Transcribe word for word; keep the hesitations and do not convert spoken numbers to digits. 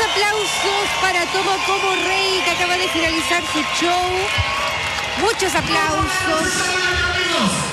aplausos para Tomo como Rey, que acaba de finalizar su show. Muchos aplausos.